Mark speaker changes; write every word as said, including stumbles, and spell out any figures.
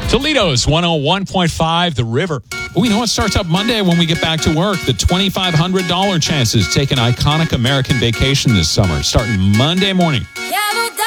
Speaker 1: Toledo's one oh one point five, The River. Well, you know what starts up Monday when we get back to work? The twenty-five hundred dollars chances. Take an iconic American vacation this summer, starting Monday morning.
Speaker 2: Yeah,